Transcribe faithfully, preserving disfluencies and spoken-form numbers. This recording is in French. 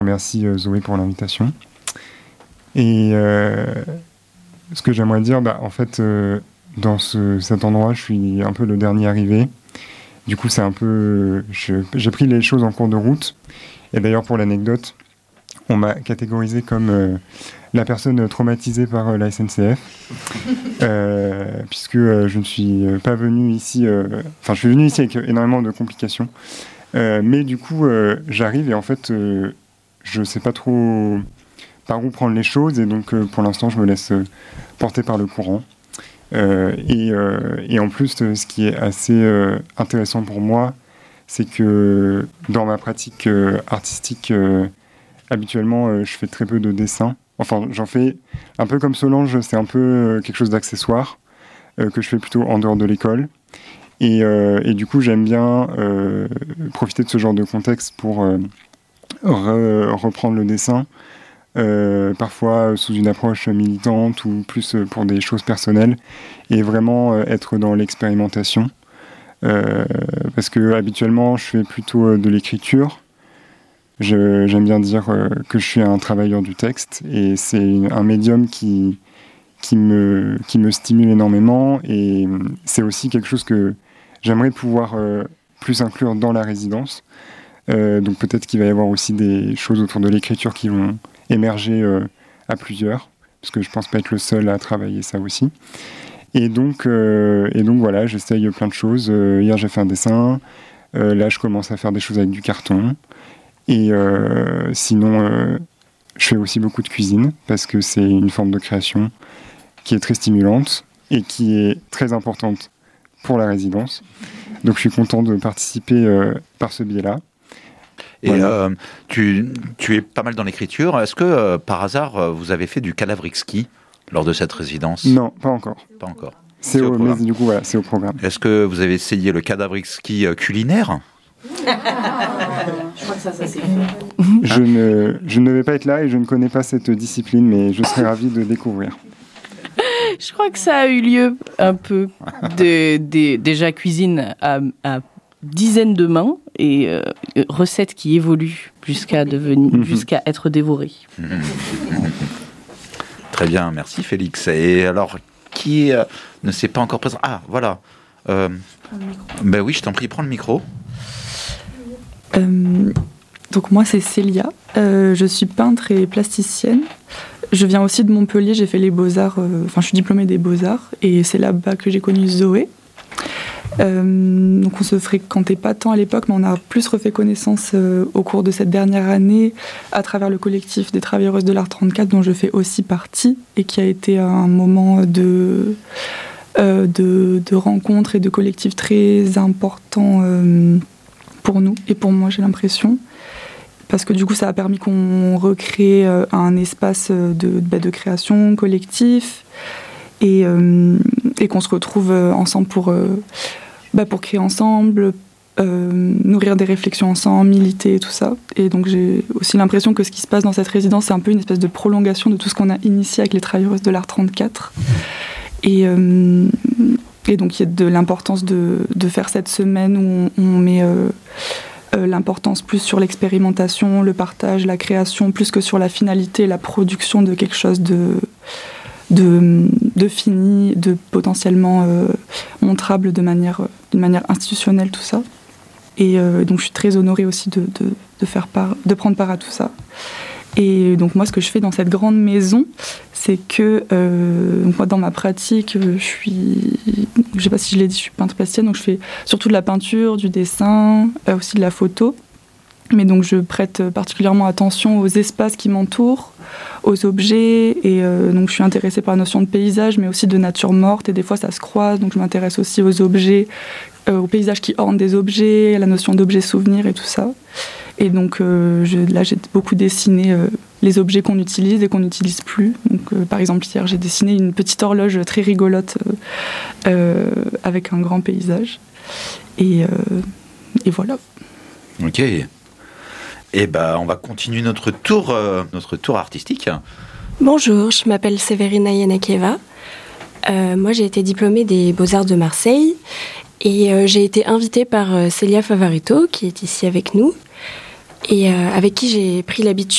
Merci Zoé pour l'invitation. Et euh, ce que j'aimerais dire, bah, en fait, euh, dans ce, cet endroit, je suis un peu le dernier arrivé. Du coup, c'est un peu, je, j'ai pris les choses en cours de route. Et d'ailleurs, pour l'anecdote, on m'a catégorisé comme euh, la personne traumatisée par euh, la S N C F, euh, puisque euh, je ne suis pas venu ici. Euh, enfin, je suis venu ici avec énormément de complications. Euh, mais du coup, euh, j'arrive et en fait, euh, je ne sais pas trop par où prendre les choses, et donc euh, pour l'instant, je me laisse euh, porter par le courant. Euh, et, euh, et en plus, euh, ce qui est assez euh, intéressant pour moi, c'est que dans ma pratique euh, artistique, euh, habituellement, euh, je fais très peu de dessins. Enfin, j'en fais un peu comme Solange, c'est un peu euh, quelque chose d'accessoire euh, que je fais plutôt en dehors de l'école. Et, euh, et du coup, j'aime bien euh, profiter de ce genre de contexte pour euh, re- reprendre le dessin, euh, parfois sous une approche militante ou plus pour des choses personnelles, et vraiment euh, être dans l'expérimentation. Euh, parce que habituellement, je fais plutôt de l'écriture. Je, j'aime bien dire euh, que je suis un travailleur du texte, et c'est une, un médium qui, qui, me, qui me stimule énormément, et c'est aussi quelque chose que j'aimerais pouvoir euh, plus inclure dans la résidence. Euh, donc peut-être qu'il va y avoir aussi des choses autour de l'écriture qui vont émerger euh, à plusieurs, parce que je pense pas être le seul à travailler ça aussi. Et donc, euh, et donc voilà, j'essaye plein de choses. Euh, hier j'ai fait un dessin, euh, là je commence à faire des choses avec du carton. Et euh, sinon, euh, je fais aussi beaucoup de cuisine, parce que c'est une forme de création qui est très stimulante et qui est très importante pour la résidence. Donc je suis content de participer euh, par ce biais-là. Et voilà. euh, tu, tu es pas mal dans l'écriture. Est-ce que, euh, par hasard, vous avez fait du cadavrix-ski lors de cette résidence ? Non, pas encore. Pas encore. C'est, c'est au, au mais du coup, voilà, c'est au programme. Est-ce que vous avez essayé le cadavrix-ski culinaire ? Je crois que ça, ça s'est fait. Je ne, je ne vais pas être là et je ne connais pas cette discipline, mais je serais ravi de découvrir. Je crois que ça a eu lieu un peu. De, de, déjà cuisine à, à dizaines de mains et euh, recettes qui évoluent jusqu'à, devenir, mm-hmm. jusqu'à être dévorées. Mmh. Très bien, merci Félix. Et alors, qui euh, ne s'est pas encore présent ? Ah, voilà. Euh, ben oui, je t'en prie, prends le micro. Euh, donc moi, c'est Célia. Euh, je suis peintre et plasticienne. Je viens aussi de Montpellier, j'ai fait les Beaux-Arts, euh, enfin je suis diplômée des Beaux-Arts, et c'est là-bas que j'ai connu Zoé. Euh, donc on se fréquentait pas tant à l'époque, mais on a plus refait connaissance euh, au cours de cette dernière année à travers le collectif des Travailleuses de l'Art trente-quatre, dont je fais aussi partie, et qui a été un moment de, euh, de, de rencontre et de collectif très important euh, pour nous, et pour moi j'ai l'impression. Parce que du coup, ça a permis qu'on recrée euh, un espace de, bah, de création collectif et, euh, et qu'on se retrouve euh, ensemble pour, euh, bah, pour créer ensemble, euh, nourrir des réflexions ensemble, militer et tout ça. Et donc, j'ai aussi l'impression que ce qui se passe dans cette résidence, c'est un peu une espèce de prolongation de tout ce qu'on a initié avec les Travailleuses de l'Art trente-quatre. Et, euh, et donc, il y a de l'importance de, de faire cette semaine où on, on met... Euh, Euh, l'importance plus sur l'expérimentation, le partage, la création, plus que sur la finalité, la production de quelque chose de, de, de fini, de potentiellement euh, montrable de manière, d'une manière institutionnelle, tout ça. Et euh, donc je suis très honorée aussi de, de, de, faire part, de prendre part à tout ça. Et donc moi, ce que je fais dans cette grande maison, c'est que euh, donc moi, dans ma pratique, je suis, je sais pas si je l'ai dit, je suis peintre plasticienne, donc je fais surtout de la peinture, du dessin, euh, aussi de la photo. Mais donc je prête particulièrement attention aux espaces qui m'entourent, aux objets, et euh, donc je suis intéressée par la notion de paysage, mais aussi de nature morte, et des fois ça se croise, donc je m'intéresse aussi aux objets, euh, aux paysages qui ornent des objets, à la notion d'objet souvenir et tout ça. Et donc euh, je, là j'ai beaucoup dessiné euh, les objets qu'on utilise et qu'on n'utilise plus. Donc euh, par exemple hier j'ai dessiné une petite horloge très rigolote euh, euh, avec un grand paysage. Et, euh, et voilà. Ok. Et ben on va continuer notre tour, euh, notre tour artistique. Bonjour, je m'appelle Severina Yanakeva. Euh, moi j'ai été diplômée des Beaux-Arts de Marseille et euh, j'ai été invitée par euh, Célia Favarito qui est ici avec nous. Et euh, avec qui j'ai pris l'habitude